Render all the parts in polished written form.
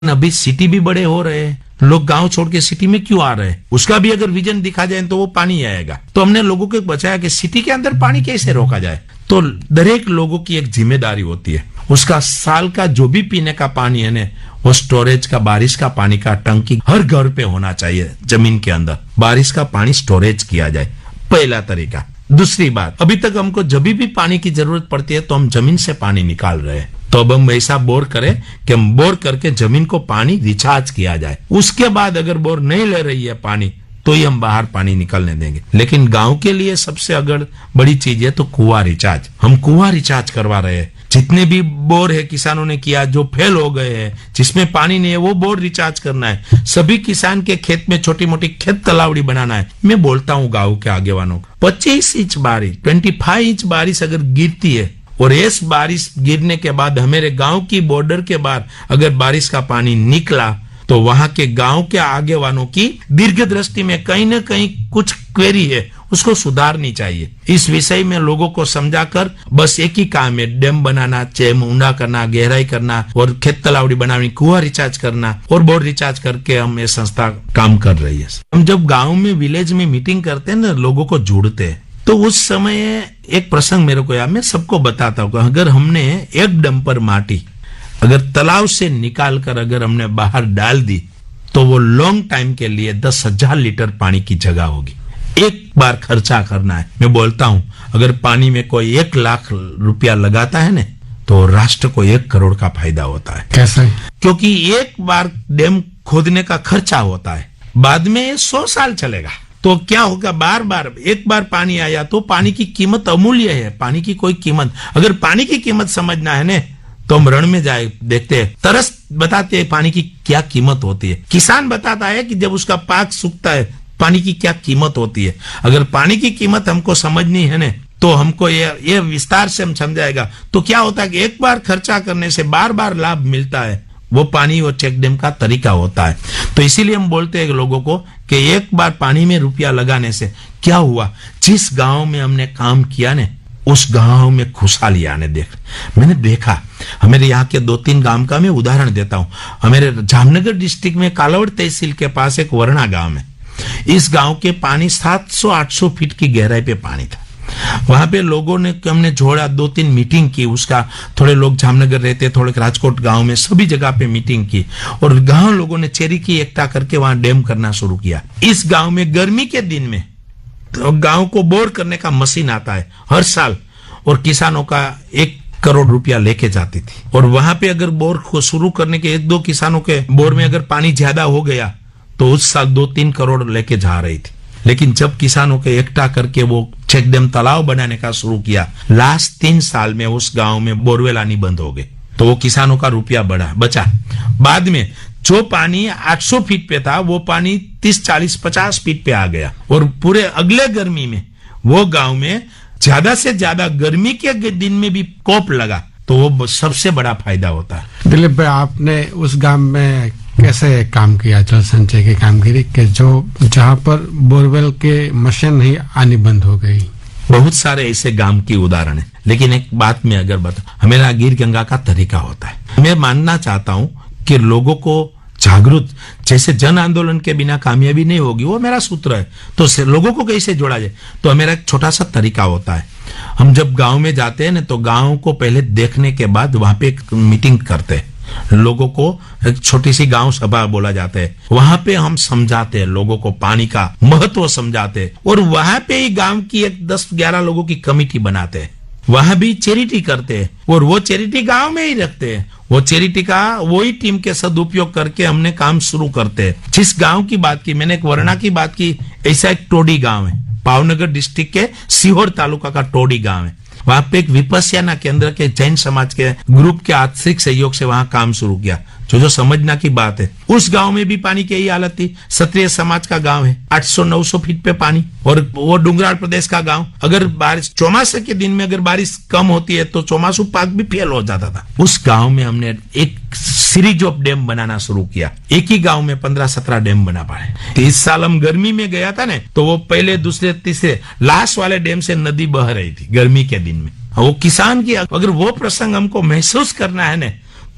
अभी सिटी भी बड़े हो रहे हैं, लोग गांव छोड़ के सिटी में क्यों आ रहे हैं, उसका भी अगर विजन दिखा जाए तो वो पानी आएगा। तो हमने लोगों को बचाया कि सिटी के अंदर पानी कैसे रोका जाए। तो दरेक लोगों की एक जिम्मेदारी होती है, उसका साल का जो भी पीने का पानी है ना, वो स्टोरेज का, बारिश का पानी का टंकी हर घर पे होना चाहिए। जमीन के अंदर बारिश का पानी स्टोरेज किया जाए, पहला तरीका। दूसरी बात, अभी तक हमको जब भी पानी की जरूरत पड़ती है तो हम जमीन से पानी निकाल रहे हैं, तो अब हम ऐसा बोर करें कि हम बोर करके जमीन को पानी रिचार्ज किया जाए। उसके बाद अगर बोर नहीं ले रही है पानी तो ही हम बाहर पानी निकलने देंगे। लेकिन गांव के लिए सबसे अगर बड़ी चीज है तो कुआं रिचार्ज। हम कुआं रिचार्ज करवा रहे हैं। जितने भी बोर है किसानों ने किया, जो फेल हो गए हैं, जिसमें पानी नहीं है, वो बोर रिचार्ज करना है। सभी किसान के खेत में छोटी मोटी खेत तालावड़ी बनाना है। मैं बोलता हूँ गांव के आगेवानों को, 25 इंच बारिश, 25 इंच बारिश अगर गिरती है और इस बारिश गिरने के बाद हमारे गांव की बॉर्डर के बाहर अगर बारिश का पानी निकला तो वहां के गांव के आगेवानों की दीर्घ दृष्टि में कहीं ना कहीं कुछ क्वेरी है, उसको सुधारनी चाहिए। इस विषय में लोगों को समझाकर बस एक ही काम है, डैम बनाना, चेम ऊंडा करना, गहराई करना और खेत तालावड़ी बनानी, कुआं रिचार्ज करना और बोर रिचार्ज करके हम ये संस्था काम कर रही है। हम जब गाँव में, विलेज में मीटिंग करते हैं ना, लोगों को जोड़ते हैं, तो उस समय एक प्रसंग मेरे को याद, मैं सबको बताता हूँ, अगर हमने एक डंपर माटी अगर तालाब से निकाल कर अगर हमने बाहर डाल दी तो वो लॉन्ग टाइम के लिए 10,000 लीटर पानी की जगह होगी। एक बार खर्चा करना है। मैं बोलता हूं अगर पानी में कोई 1 लाख रुपया लगाता है ना तो राष्ट्र को 1 करोड़ का फायदा होता है। कैसे? क्योंकि एक बार डैम खोदने का खर्चा होता है, बाद में 100 साल चलेगा। तो क्या होगा, बार बार एक बार पानी आया तो पानी की कीमत अमूल्य है। पानी की कोई कीमत, अगर पानी की कीमत समझना है ना तो हम रण में जाए, देखते हैं, तरस बताते हैं पानी की क्या कीमत होती है। किसान बताता है कि जब उसका पाक सूखता है पानी की क्या कीमत होती है। अगर पानी की कीमत हमको समझनी है ना तो हमको ये विस्तार से हम समझाएगा तो क्या होता है कि एक बार खर्चा करने से बार बार लाभ मिलता है। वो पानी, वो चेक डैम का तरीका होता है। तो इसीलिए हम बोलते हैं लोगों को कि एक बार पानी में रुपया लगाने से क्या हुआ, जिस गांव में हमने काम किया ने उस गांव में खुशहाली आने मैंने देखा। हमारे यहाँ के 2-3 गांव का मैं उदाहरण देता हूँ। हमारे जामनगर डिस्ट्रिक्ट में कालावड़ तहसील के पास एक वरना गांव है। इस गांव के पानी 700-800 फीट की गहराई पे पानी था। वहां पे लोगों ने, हमने जोड़ा, 2-3 मीटिंग की। उसका थोड़े लोग जामनगर रहते, थोड़े राजकोट गांव में, सभी जगह पे मीटिंग की और गांव लोगों ने चेरी की एकता करके वहां डैम करना शुरू किया। इस गांव में गर्मी के दिन में तो गांव को बोर करने का मशीन आता है हर साल और किसानों का 1 करोड़ रुपया लेके जाती थी। और वहां पे अगर बोर को शुरू करने के 1-2 किसानों के बोर में अगर पानी ज्यादा हो गया तो उस साल 2-3 करोड़ लेके जा रही थी। लेकिन जब किसानों के एकता करके वो चेक डैम तालाब बनाने का शुरू किया, लास्ट 3 साल में उस गांव में बोरवेल आनी बंद हो गए। तो वो किसानों का रुपया बचा। बाद में जो पानी 800 फीट पे था वो पानी 30, 40, 50 फीट पे आ गया और पूरे अगले गर्मी में वो गांव में ज्यादा से ज्यादा गर्मी के दिन में भी कोप लगा। तो वो सबसे बड़ा फायदा होता है। दिलीप भाई, आपने उस गांव में कैसे काम किया जल संचय की कामगिरी के, जो जहां पर बोरवेल के मशीन ही आनी बंद हो गई? बहुत सारे ऐसे गांव की उदाहरण है। लेकिन एक बात मैं अगर बता, हमारा गिर गंगा का तरीका होता है। मैं मानना चाहता हूं कि लोगों को जागरूक, जैसे जन आंदोलन के बिना कामयाबी नहीं होगी, वो मेरा सूत्र है। तो लोगों को कैसे जोड़ा जाए, तो मेरा एक छोटा सा तरीका होता है। हम जब गांव में जाते हैं ना तो गांव को पहले देखने के बाद वहां पे एक मीटिंग करते हैं। लोगों को एक छोटी सी गांव सभा बोला जाता है। वहां पे हम समझाते हैं लोगों को, पानी का महत्व समझाते हैं और वहां पे ही गांव की एक 10-11 लोगों की कमेटी बनाते हैं। वहां भी चैरिटी करते हैं और वो चैरिटी गांव में ही रखते हैं। वो चैरिटी का वही टीम के सदुपयोग करके हमने काम शुरू करते हैं। जिस गांव की बात की मैंने, एक वरना की बात की, ऐसा एक टोडी गांव है, भावनगर डिस्ट्रिक्ट के सीहोर तालुका का टोडी गांव है। वहां पे एक विपस्याना केंद्र के जैन समाज के ग्रुप के आर्थिक सहयोग से वहां काम शुरू किया। जो समझना की बात है, उस गांव में भी पानी की यही हालत थी। क्षत्रिय समाज का गांव है, 800-900 फीट पे पानी, और वो डुंगराळ प्रदेश का गांव। अगर बारिश, चौमासे के दिन में अगर बारिश कम होती है तो चौमासू पाक भी फेल हो जाता था। उस गांव में हमने एक सीरीज ऑफ डैम बनाना शुरू किया। एक ही गांव में 15-17 डैम बना पाए। इस साल हम गर्मी में गया था ना तो वो पहले, दूसरे, तीसरे, लास्ट वाले डैम से नदी बह रही थी गर्मी के दिन में। वो किसान की, अगर वो प्रसंग हमको महसूस करना है ना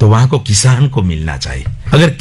तो वहां को किसान को मिलना चाहिए। अगर